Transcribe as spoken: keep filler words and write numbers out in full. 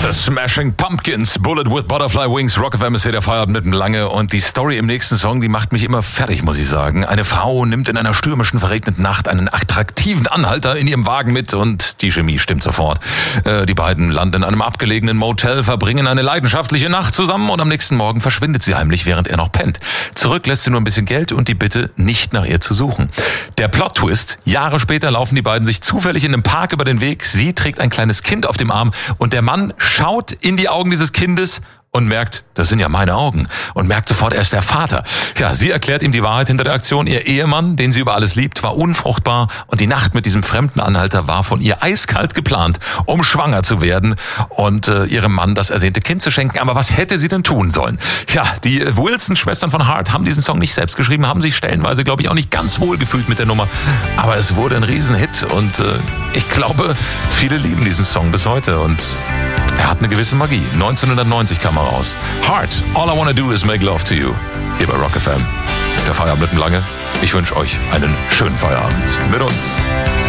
The Smashing Pumpkins, Bullet with Butterfly Wings, Rock F M ist hier der Feierabend mit dem Lange. Und die Story im nächsten Song, die macht mich immer fertig, muss ich sagen. Eine Frau nimmt in einer stürmischen, verregneten Nacht einen attraktiven Anhalter in ihrem Wagen mit und die Chemie stimmt sofort. Äh, die beiden landen in einem abgelegenen Motel, verbringen eine leidenschaftliche Nacht zusammen und am nächsten Morgen verschwindet sie heimlich, während er noch pennt. Zurück lässt sie nur ein bisschen Geld und die Bitte, nicht nach ihr zu suchen. Der Plot-Twist: Jahre später laufen die beiden sich zufällig in einem Park über den Weg. Sie trägt ein kleines Kind auf dem Arm und der Mann schaut in die Augen dieses Kindes und merkt, das sind ja meine Augen, und merkt sofort, er ist der Vater. Ja, sie erklärt ihm die Wahrheit hinter der Aktion. Ihr Ehemann, den sie über alles liebt, war unfruchtbar und die Nacht mit diesem fremden Anhalter war von ihr eiskalt geplant, um schwanger zu werden und äh, ihrem Mann das ersehnte Kind zu schenken. Aber was hätte sie denn tun sollen? Ja, die Wilson-Schwestern von Heart haben diesen Song nicht selbst geschrieben, haben sich stellenweise, glaube ich, auch nicht ganz wohl gefühlt mit der Nummer. Aber es wurde ein Riesenhit und äh, ich glaube, viele lieben diesen Song bis heute und er hat eine gewisse Magie. neunzehnhundertneunzig kam er raus. Heart, All I Wanna Do Is Make Love To You. Hier bei Rock F M. Der Feierabend mit dem Lange. Ich wünsche euch einen schönen Feierabend mit uns.